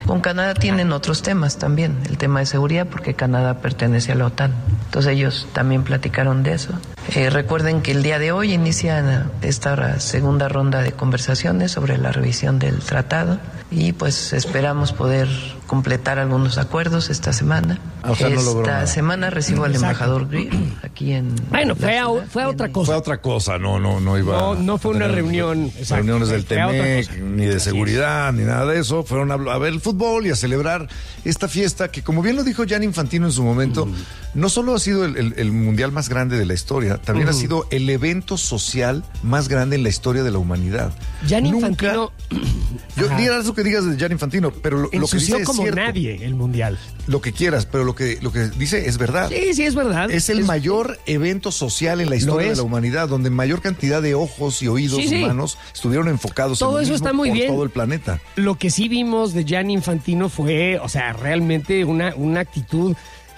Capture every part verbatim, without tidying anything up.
Con Canadá tienen otros temas también, el tema de seguridad, porque Canadá pertenece a la OTAN. Entonces ellos también platicaron de eso. Eh, recuerden que el día de hoy inicia esta segunda ronda de conversaciones sobre la revisión del tratado y pues esperamos poder completar algunos acuerdos esta semana. O sea, no logró esta nada. semana recibo al embajador Greer aquí en... Bueno, fue a, ciudad, fue a otra cosa. Fue a otra cosa, no, no, no iba. No, no fue a una tener reunión. Exacto. Reuniones del Fue a otra Temec, cosa. ni de Así seguridad, ni nada de eso. Fueron a, a ver el fútbol y a celebrar esta fiesta que, como bien lo dijo Gianni Infantino en su momento, uh-huh. no solo ha sido el, el, el mundial más grande de la historia, también uh-huh. ha sido el evento social más grande en la historia de la humanidad. Gianni Nunca, Infantino... Yo diga eso que digas de Gianni Infantino, pero lo, lo que dice como es cierto. Nadie el mundial. Lo que quieras, pero lo que, lo que dice es verdad. Sí, sí, es verdad. Es el es... mayor evento social en la historia de la humanidad, donde mayor cantidad de ojos y oídos sí, sí. humanos estuvieron enfocados todo en eso mismo está muy por bien. todo el planeta. Lo que sí vimos de Gianni Infantino fue, o sea, realmente una, una actitud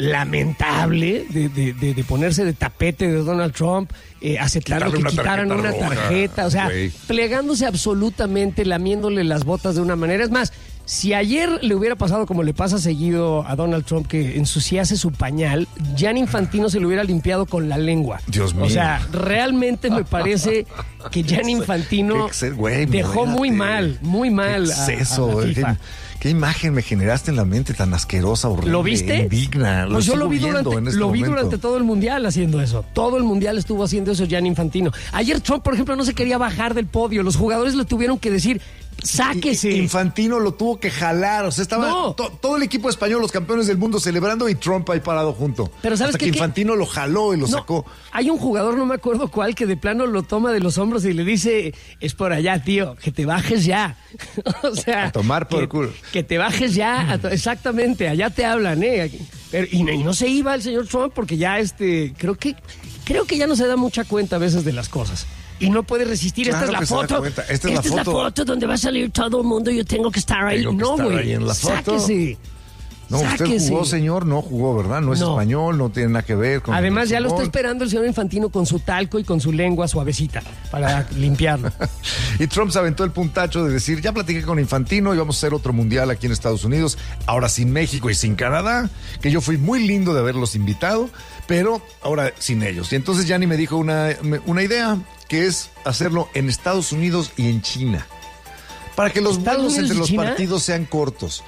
lamentable de, de, de, de ponerse de tapete de Donald Trump, eh, aceptando que quitaran una roja, tarjeta, o sea, wey. plegándose absolutamente, lamiéndole las botas de una manera. Es más, si ayer le hubiera pasado como le pasa seguido a Donald Trump, que ensuciase su pañal, Gianni Infantino se lo hubiera limpiado con la lengua. Dios mío. O sea, realmente me parece que Gianni Infantino exceso, wey, dejó muérate. muy mal, muy mal qué exceso, a, a la FIFA. ¿Qué imagen me generaste en la mente tan asquerosa, horrible? ¿Lo viste? Indigna. Lo pues yo lo vi, durante, en este lo vi momento. durante todo el mundial haciendo eso. Todo el mundial estuvo haciendo eso Gianni Infantino. Ayer Trump, por ejemplo, no se quería bajar del podio. Los jugadores le tuvieron que decir, sáquese. Infantino lo tuvo que jalar. O sea, estaba no. to, todo el equipo español, los campeones del mundo celebrando y Trump ahí parado junto. Pero ¿sabes Hasta qué, que Infantino qué? lo jaló y lo no, sacó. Hay un jugador, no me acuerdo cuál, que de plano lo toma de los hombros y le dice, es por allá, tío, que te bajes ya. O sea, a tomar por que, culo. Que te bajes ya. To- exactamente, allá te hablan, ¿eh? Pero, y, no, y no se iba el señor Trump porque ya, este, creo que, creo que ya no se da mucha cuenta a veces de las cosas. Y no puede resistir. Claro, esta es la foto. Esta es, Esta la, es foto. la foto donde va a salir todo el mundo y yo tengo que estar ahí. Tengo no, güey. Sáquese. No, Sáquese. usted jugó, señor, no jugó, ¿verdad? No es no. español, no tiene nada que ver con... Además, ya lo está esperando el señor Infantino con su talco y con su lengua suavecita para limpiarlo. Y Trump se aventó el puntacho de decir, ya platiqué con Infantino y vamos a hacer otro mundial aquí en Estados Unidos, ahora sin México y sin Canadá, que yo fui muy lindo de haberlos invitado, pero ahora sin ellos. Y entonces Gianni me dijo una, una idea, que es hacerlo en Estados Unidos y en China, para que los vuelos entre los China? partidos sean cortos.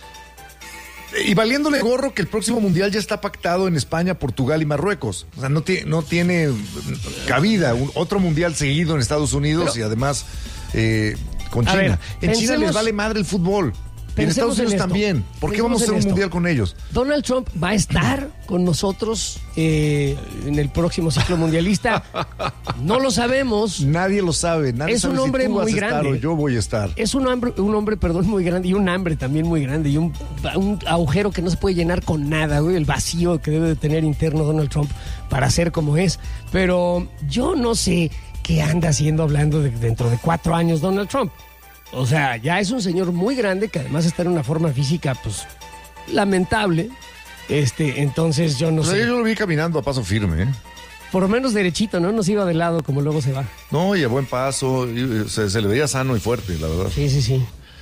Y valiéndole gorro que el próximo mundial ya está pactado en España, Portugal y Marruecos. O sea, no, tiene, no tiene cabida un, otro mundial seguido en Estados Unidos. Pero, y además eh, con China. Ver, en pensemos, China les vale madre el fútbol. Y en Estados Unidos en también. ¿Por qué vamos a hacer un esto. mundial con ellos? Donald Trump va a estar con nosotros eh, en el próximo ciclo mundialista. No lo sabemos. Nadie lo sabe. Nadie es sabe un hombre si tú muy vas a grande. Estar o yo voy a estar. Es un hombre, un hombre, perdón, muy grande y un hambre también muy grande y un, un agujero que no se puede llenar con nada, güey, el vacío que debe de tener interno Donald Trump para ser como es. Pero yo no sé qué anda haciendo hablando de dentro de cuatro años Donald Trump. O sea, ya es un señor muy grande que además está en una forma física, pues, lamentable. Este, entonces yo no pues sé. Yo lo vi caminando a paso firme, ¿eh? Por lo menos derechito, ¿no? No se iba de lado como luego se va. No, y a buen paso. Y se, se le veía sano y fuerte, la verdad. Sí, sí, sí.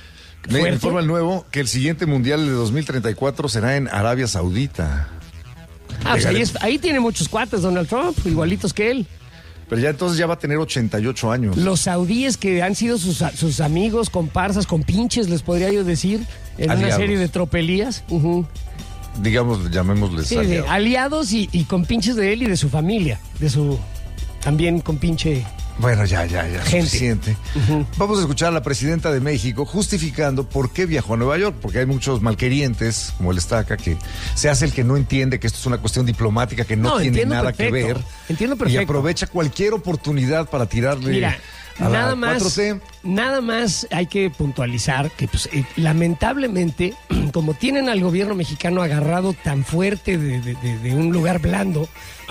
Me ¿Fuerte? informa el nuevo que el siguiente mundial de dos mil treinta y cuatro será en Arabia Saudita. Ah, pues ahí, es, ahí tiene muchos cuates Donald Trump, igualitos que él. Pero ya entonces ya va a tener ochenta y ocho años. Los saudíes que han sido sus, sus amigos, comparsas, compinches, les podría yo decir, en aliados. Una serie de tropelías. Uh-huh. Digamos, llamémosles sí, aliados. De aliados y, y compinches de él y de su familia, de su también compinche. Bueno, ya, ya, ya, gente. Suficiente. Uh-huh. Vamos a escuchar a la presidenta de México justificando por qué viajó a Nueva York, porque hay muchos malquerientes, como él está acá, que se hace el que no entiende que esto es una cuestión diplomática que no, no tiene nada perfecto. que ver. Entiendo perfecto. Y aprovecha cualquier oportunidad para tirarle Mira, a nada la más, cuatro T. Nada más hay que puntualizar que, pues, eh, lamentablemente, como tienen al gobierno mexicano agarrado tan fuerte de, de, de, de un lugar blando,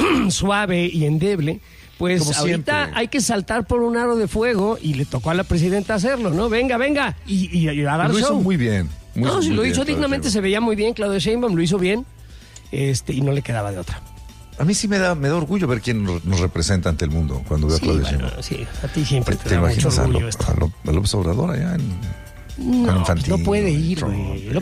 suave y endeble, pues como ahorita siempre. Hay que saltar por un aro de fuego y le tocó a la presidenta hacerlo, ¿no? Venga, venga, y, y, y a dar lo show. Lo hizo muy bien. Muy, no, si muy lo bien, hizo dignamente, se veía muy bien, Claudia Sheinbaum lo hizo bien, este, y no le quedaba de otra. A mí sí me da, me da orgullo ver quién nos representa ante el mundo cuando veo sí, a Claudia bueno, Sheinbaum. Sí, a ti siempre te, ¿Te da mucho imaginas orgullo a, esto. Lo, a López Obrador allá en... No, Infantino, no puede ir, güey.